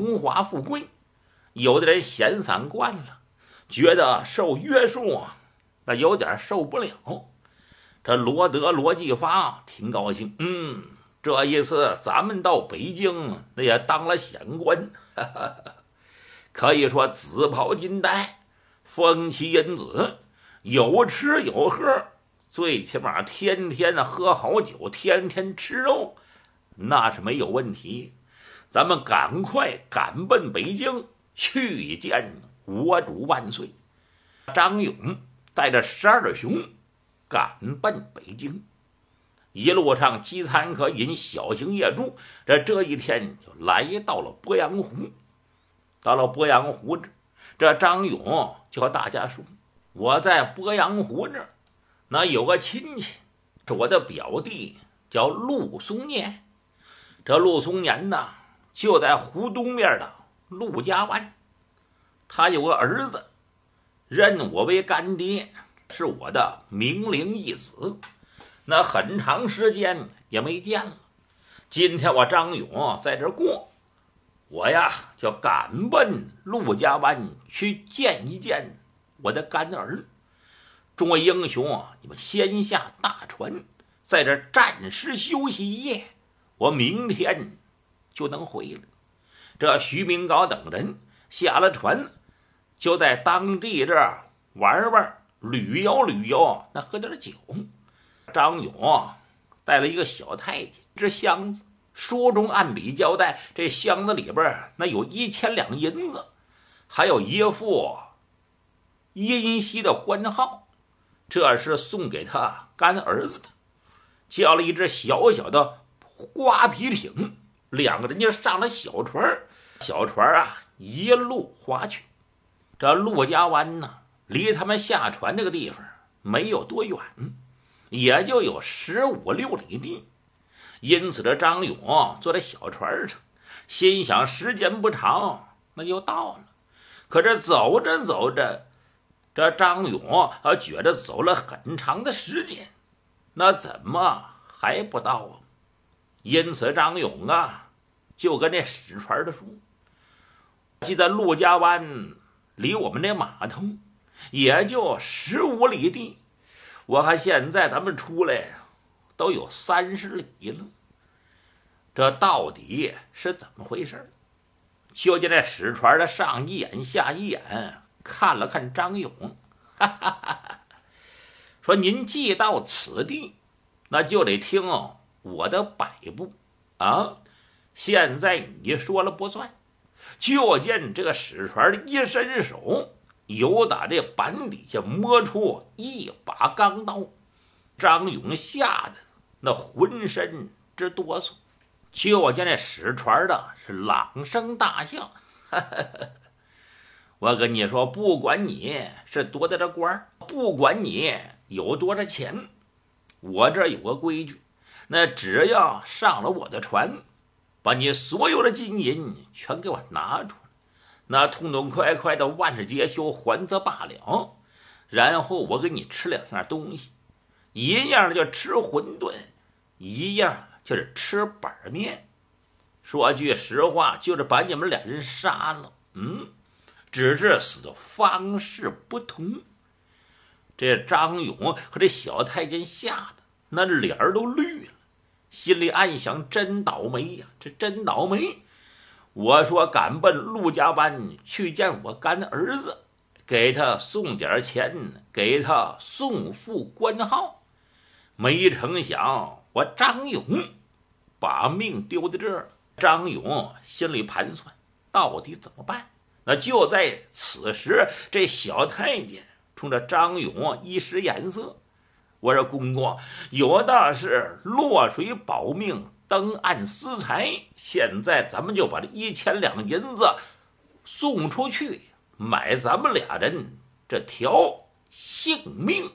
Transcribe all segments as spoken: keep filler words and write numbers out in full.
荣华富贵，有的人闲散惯了，觉得受约束啊，那有点受不了。这罗德罗继发挺高兴，嗯，这一次咱们到北京，那也当了县官，哈哈，可以说紫袍金带，风妻银子，有吃有喝，最起码天天喝好酒，天天吃肉，那是没有问题。咱们赶快赶奔北京去见我主万岁。张勇带着十二兄赶奔北京，一路上饥餐可饮，小行夜住，这这一天就来到了鄱阳湖。到了鄱阳湖这，这张勇就和大家说，我在鄱阳湖这儿那有个亲戚，是我的表弟，叫陆松年。这陆松年呢，就在湖东面的陆家湾，他有个儿子，认我为干爹，是我的明灵义子。那很长时间也没见了，今天我张勇在这过，我呀就赶奔陆家湾去见一见我的干儿。众位英雄啊，你们先下大船，在这暂时休息一夜，我明天就能回来。这徐明高等人下了船，就在当地这儿玩玩，旅游旅游，那喝点酒。张勇带了一个小太监，这箱子书中按笔交代，这箱子里边那有一千两银子，还有一副殷锡的官号，这是送给他干儿子的。叫了一只小小的瓜皮艇，两个人就上了小船，小船啊一路划去。这陆家湾呢，离他们下船这个地方没有多远，也就有十五六里地。因此这张勇坐在小船上，心想时间不长，那就到了。可这走着走着，这张勇啊觉得走了很长的时间，那怎么还不到啊？因此张勇啊就跟这使船的说，记得陆家湾离我们这码头也就十五里地，我看现在咱们出来都有三十里了，这到底是怎么回事？就见这使船的上一眼下一眼，看了看张勇，哈哈哈哈，说您既到此地，那就得听我的摆布啊！现在你说了不算。就见这个使船一伸手，由打这板底下摸出一把钢刀，张勇吓得那浑身直哆嗦。就见这使船的是朗声大笑，哈哈哈，我跟你说，不管你是多大的官，不管你有多少钱，我这有个规矩，那只要上了我的船，把你所有的金银全给我拿出来，那痛痛快快的万事皆休，还则罢了。然后我给你吃两样东西，一样就吃馄饨，一样就是吃板面。说句实话，就是把你们俩人杀了，嗯，只是死的方式不同。这张勇和这小太监吓得那脸儿都绿了，心里暗想，真倒霉呀，这真倒霉。我说赶奔陆家湾去见我干儿子，给他送点钱，给他送副官号，没成想我张勇把命丢在这儿。张勇心里盘算，到底怎么办？那就在此时，这小太监冲着张勇一使眼色，我说公公，有的是落水保命，登岸私财，现在咱们就把这一千两银子送出去，买咱们俩人这条性命。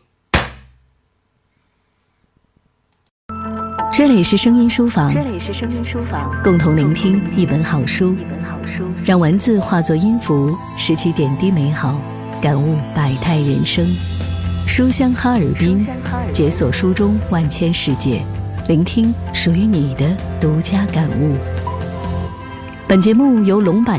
这里是声音书房， 这里是声音书房， 共同聆听一本好书， 一本好书， 让文字化作音符，拾起点滴美好，感悟百态人生。书香哈尔滨，解锁书中万千世界，聆听属于你的独家感悟。本节目由龙版